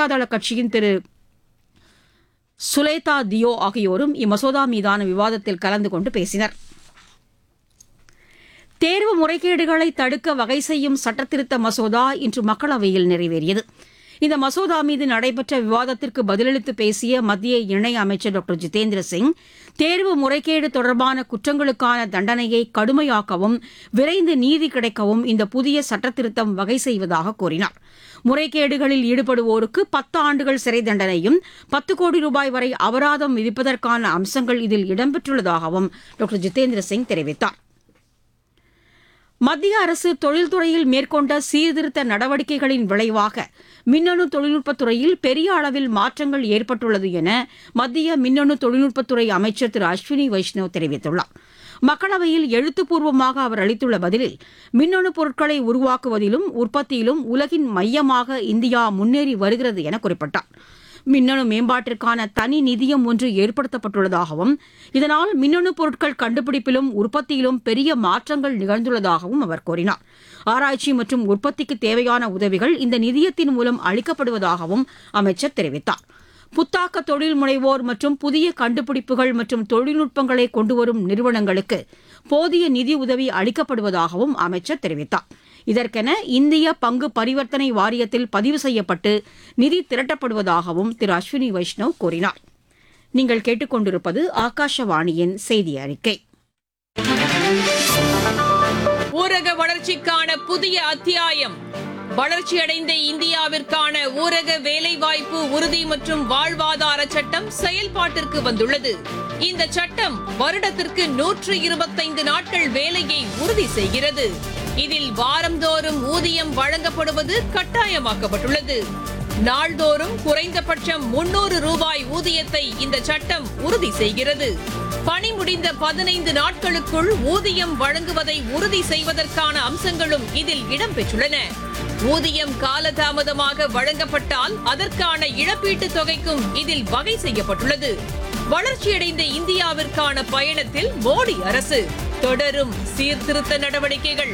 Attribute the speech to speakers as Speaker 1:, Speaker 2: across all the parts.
Speaker 1: ஜனதாதள கட்சியின் திரு சுலேதா தியோ ஆகியோரும் இம்மசோதா மீதான விவாதத்தில் கலந்து கொண்டு பேசினர். தேர்வு முறைகேடுகளை தடுக்க வகை செய்யும் சட்டத்திருத்த மசோதா இன்று மக்களவையில் நிறைவேறியது. இந்த மசோதா மீது நடைபெற்ற விவாதத்திற்கு பதிலளித்து பேசிய மத்திய இணையமைச்சர் டாக்டர் ஜிதேந்திர சிங், தேர்வு முறைகேடு தொடர்பான குற்றங்களுக்கான தண்டனையை கடுமையாக்கவும் விரைந்து நீதி கிடைக்கவும் இந்த புதிய சட்டத்திருத்தம் வகை செய்வதாக கூறினார். முறைகேடுகளில் ஈடுபடுவோருக்கு 10 ஆண்டுகள் சிறை தண்டனையும் 10 கோடி ரூபாய் வரை அபராதம் விதிப்பதற்கான அம்சங்கள் இதில் இடம்பெற்றுள்ளதாகவும் டாக்டர் ஜிதேந்திர சிங் தெரிவித்தார். மத்திய அரசு தொழில்துறையில் மேற்கொண்ட சீர்திருத்த நடவடிக்கைகளின் விளைவாக மின்னணு தொழில்நுட்பத்துறையில் பெரிய அளவில் மாற்றங்கள் ஏற்பட்டுள்ளது என மத்திய மின்னணு தொழில்நுட்பத்துறை அமைச்சர் திரு அஸ்வினி வைஷ்ணவ் தெரிவித்துள்ளார். மக்களவையில் எழுத்துப்பூர்வமாக அவர் அளித்துள்ள பதிலில், மின்னணு பொருட்களை உருவாக்குவதிலும் உற்பத்தியிலும் உலகின் மையமாக இந்தியா முன்னேறி வருகிறது என குறிப்பிட்டார். மின்னணு மேம்பாட்டிற்கான தனி நிதியம் ஒன்று ஏற்படுத்தப்பட்டுள்ளதாகவும் இதனால் மின்னணு பொருட்கள் கண்டுபிடிப்பிலும் உற்பத்தியிலும் பெரிய மாற்றங்கள் நிகழ்ந்துள்ளதாகவும் அவர் கூறினார். ஆராய்ச்சி மற்றும் உற்பத்திக்கு தேவையான உதவிகள் இந்த நிதியத்தின் மூலம் அளிக்கப்படுவதாகவும் அமைச்சர் தெரிவித்தார். புத்தாக்க தொழில் முனைவோர் மற்றும் புதிய கண்டுபிடிப்புகள் மற்றும் தொழில்நுட்பங்களை கொண்டுவரும் நிறுவனங்களுக்கு போதிய நிதி உதவி அளிக்கப்படுவதாகவும் அமைச்சர் தெரிவித்தார். இதற்கென இந்திய பங்கு பரிவர்த்தனை வாரியத்தில் பதிவு செய்யப்பட்டு நிதி திரட்டப்படுவதாகவும் திரு அஸ்வினி வைஷ்ணவ் கூறினார். நீங்கள் கேட்டுக்கொண்டிருப்பது ஆகாஷவாணியின் செய்தி அறிக்கை.
Speaker 2: ஊரக வளர்ச்சிக்கான புதிய அத்தியாயம். வளர்ச்சியடைந்த இந்தியாவிற்கான ஊரக வேலைவாய்ப்பு உறுதி மற்றும் வாழ்வாதார சட்டம் செயல்பாட்டிற்கு வந்துள்ளது. இந்த சட்டம் வருடத்திற்கு 125 நாட்கள் வேலையை உறுதி செய்கிறது. இதில் வாரந்தோறும் ஊதியம் வழங்கப்படுவது கட்டாயமாக்கப்பட்டுள்ளது. நாள்தோறும் குறைந்தபட்சம் 300 ரூபாய் ஊதியத்தை இந்த சட்டம் உறுதி செய்கிறது. பணி முடிந்த 15 நாட்களுக்குள் ஊதியம் வழங்குவதை உறுதி செய்வதற்கான அம்சங்களும் இதில் இடம்பெற்றுள்ளன. ஊதியம் காலதாமதமாக வழங்கப்பட்டால் அதற்கான இழப்பீட்டுத் தொகைக்கும் இதில் வகை செய்யப்பட்டுள்ளது. வளர்ச்சியடைந்த இந்தியாவிற்கான பயணத்தில் மோடி அரசு தொடரும் சீர்திருத்த நடவடிக்கைகள்.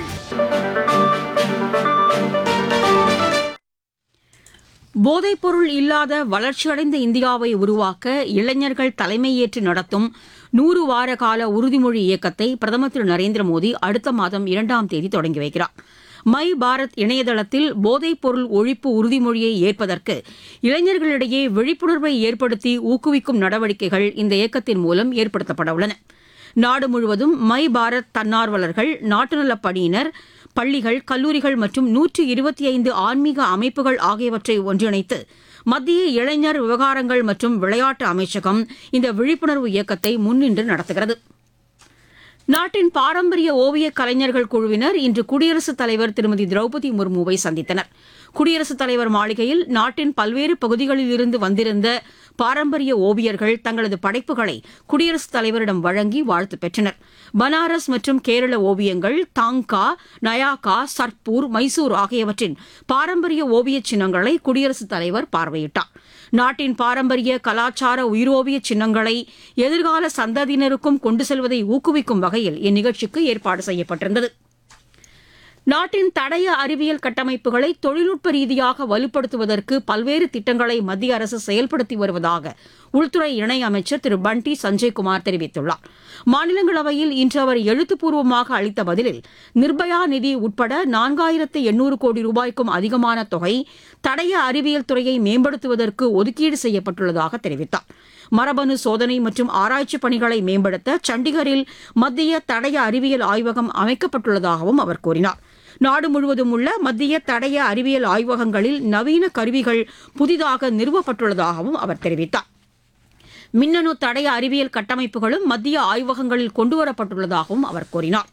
Speaker 1: போதைப்பொருள் இல்லாத வளர்ச்சியடைந்த இந்தியாவை உருவாக்க இளைஞர்கள் தலைமையேற்று நடத்தும் 100 வார கால உறுதிமொழி இயக்கத்தை பிரதமர் திரு நரேந்திர மோடி அடுத்த மாதம் 2ஆம் தேதி தொடங்கி வைக்கிறார். மை பாரத் இணையதளத்தில் போதைப்பொருள் ஒழிப்பு உறுதிமொழியை ஏற்பதற்கு இளைஞர்களிடையே விழிப்புணர்வை ஏற்படுத்தி ஊக்குவிக்கும் நடவடிக்கைகள் இந்த இயக்கத்தின் மூலம் ஏற்படுத்தப்பட உள்ளன. நாடு முழுவதும் மை பாரத் தன்னார்வலர்கள், நாட்டுநலப் பணியினர், பள்ளிகள், கல்லூரிகள் மற்றும் 125 ஆன்மீக அமைப்புகள் ஆகியவற்றை ஒன்றிணைத்து மத்திய இளைஞர் விவகாரங்கள் மற்றும் விளையாட்டு அமைச்சகம் இந்த விழிப்புணர்வு இயக்கத்தை முன்னின்று நடத்துகிறது. நாட்டின் பாரம்பரிய ஓவியக் கலைஞர்கள் குழுவினர் இன்று குடியரசுத் தலைவர் திருமதி திரௌபதி முர்முவை சந்தித்தனர். குடியரசுத் தலைவர் மாளிகையில் நாட்டின் பல்வேறு பகுதிகளிலிருந்து வந்திருந்த பாரம்பரிய ஓவியர்கள் தங்களது படைப்புகளை குடியரசுத் தலைவரிடம் வழங்கி வாழ்த்து பெற்றனர். பனாரஸ் மற்றும் கேரள ஓவியங்கள், தாங்கா, நயாகா, சர்பூர், மைசூர் ஆகியவற்றின் பாரம்பரிய ஓவியச் சின்னங்களை குடியரசுத் தலைவர் பார்வையிட்டார். நாட்டின் பாரம்பரிய கலாச்சார உயிரோவிய சின்னங்களை எதிர்கால சந்ததியினருக்கும் கொண்டு செல்வதை ஊக்குவிக்கும் வகையில் இந்நிகழ்ச்சிக்கு ஏற்பாடு செய்யப்பட்டிருந்தது. நாட்டின் தடய அறிவியல் கட்டமைப்புகளை தொழில்நுட்ப ரீதியாக வலுப்படுத்துவதற்கு பல்வேறு திட்டங்களை மத்திய அரசு செயல்படுத்தி வருவதாக உள்துறை இணையமைச்சர் திரு பண்டி சஞ்சய்குமார் தெரிவித்துள்ளார். மாநிலங்களவையில் இன்று அவர் எழுத்துப்பூர்வமாக அளித்த பதிலில், நிர்பயா நிதி உட்பட 4800 கோடி ரூபாய்க்கும் அதிகமான தொகை தடய அறிவியல் துறையை மேம்படுத்துவதற்கு ஒதுக்கீடு செய்யப்பட்டுள்ளதாக தெரிவித்தார். மரபணு சோதனை மற்றும் ஆராய்ச்சி பணிகளை மேம்படுத்த சண்டிகரில் மத்திய தடய அறிவியல் ஆய்வகம் அமைக்கப்பட்டுள்ளதாகவும் அவர் கூறினார். நாடு முழுவதும் உள்ள மத்திய தடய அறிவியல் ஆய்வகங்களில் நவீன கருவிகள் புதிதாக நிறுவப்பட்டுள்ளதாகவும் அவர் தெரிவித்தார். மின்னணு தடய அறிவியல் கட்டமைப்புகளும் மத்திய ஆய்வகங்களில் கொண்டுவரப்பட்டுள்ளதாகவும் அவர் கூறினார்.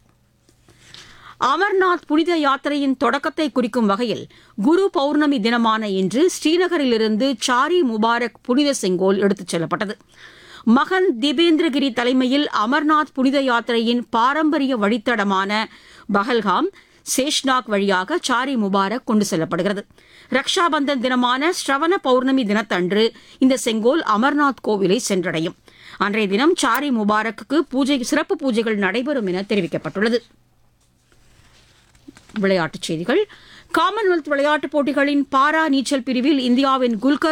Speaker 1: அமர்நாத் புனித யாத்திரையின் தொடக்கத்தை குறிக்கும் வகையில் குரு பௌர்ணமி தினமான இன்று ஸ்ரீநகரிலிருந்து சாரி முபாரக் புனித செங்கோல் எடுத்துச் செல்லப்பட்டது. மகன் திபேந்திரகிரி தலைமையில் அமர்நாத் புனித யாத்திரையின் பாரம்பரிய வழித்தடமான பஹல்காம், சேஷ்நாக் வழியாக சாரி முபாரக் கொண்டு செல்லப்படுகிறது. ரக்ஷாபந்தன் தினமான ஸ்ரவண பௌர்ணமி தினத்தன்று இந்த செங்கோல் அமர்நாத் கோவிலை சென்றடையும். அன்றைய தினம் சாரி முபாரக்கு சிறப்பு பூஜைகள் நடைபெறும் என தெரிவிக்கப்பட்டுள்ளது. விளையாட்டுச் செய்திகள். காமன்வெல்த் விளையாட்டுப் போட்டிகளின் பாரா நீச்சல் பிரிவில் இந்தியாவின் குல்கர்